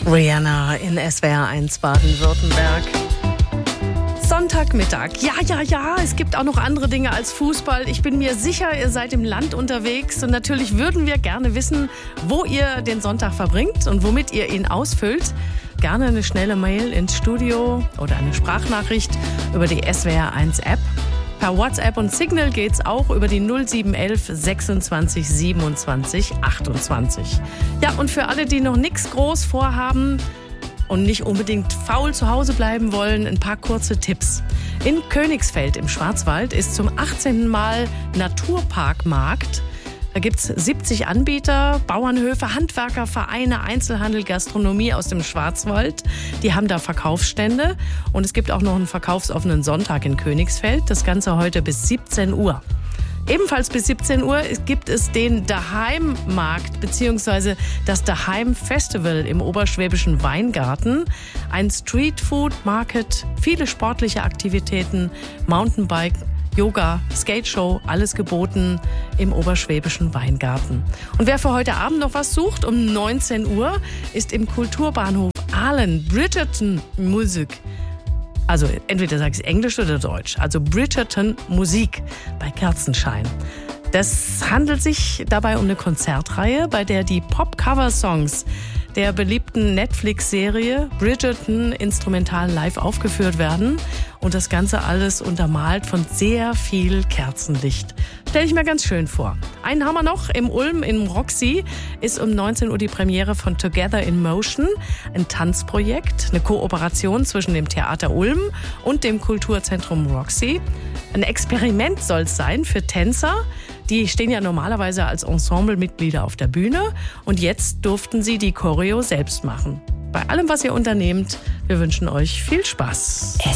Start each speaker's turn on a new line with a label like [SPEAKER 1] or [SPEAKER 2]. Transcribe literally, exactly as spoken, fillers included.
[SPEAKER 1] Rihanna in S W R eins Baden-Württemberg. Sonntagmittag. Ja, ja, ja, es gibt auch noch andere Dinge als Fußball. Ich bin mir sicher, ihr seid im Land unterwegs. Und natürlich würden wir gerne wissen, wo ihr den Sonntag verbringt und womit ihr ihn ausfüllt. Gerne eine schnelle Mail ins Studio oder eine Sprachnachricht über die S W R eins App. Per WhatsApp und Signal geht's auch über die null sieben eins eins sechsundzwanzig siebenundzwanzig achtundzwanzig. Ja, und für alle, die noch nichts groß vorhaben und nicht unbedingt faul zu Hause bleiben wollen, ein paar kurze Tipps. In Königsfeld im Schwarzwald ist zum achtzehnten Mal Naturparkmarkt. Da gibt's siebzig Anbieter, Bauernhöfe, Handwerker, Vereine, Einzelhandel, Gastronomie aus dem Schwarzwald. Die haben da Verkaufsstände und es gibt auch noch einen verkaufsoffenen Sonntag in Königsfeld. Das Ganze heute bis siebzehn Uhr. Ebenfalls bis siebzehn Uhr gibt es den Daheimmarkt bzw. das Daheim Festival im Oberschwäbischen Weingarten. Ein Streetfood-Market, viele sportliche Aktivitäten, Mountainbike, Yoga, Skateshow, alles geboten im Oberschwäbischen Weingarten. Und wer für heute Abend noch was sucht, um neunzehn Uhr ist im Kulturbahnhof Aalen Bridgerton Musik. Also entweder sage ich Englisch oder Deutsch. Also Bridgerton Musik bei Kerzenschein. Das handelt sich dabei um eine Konzertreihe, bei der die Pop-Cover-Songs der beliebten Netflix-Serie Bridgerton instrumental live aufgeführt werden. Und das Ganze alles untermalt von sehr viel Kerzenlicht. Stelle ich mir ganz schön vor. Einen haben wir noch im Ulm, im Roxy, ist um neunzehn Uhr die Premiere von Together in Motion, ein Tanzprojekt, eine Kooperation zwischen dem Theater Ulm und dem Kulturzentrum Roxy. Ein Experiment soll es sein für Tänzer. Die stehen ja normalerweise als Ensemblemitglieder auf der Bühne und jetzt durften sie die Choreo selbst machen. Bei allem, was ihr unternehmt, wir wünschen euch viel Spaß.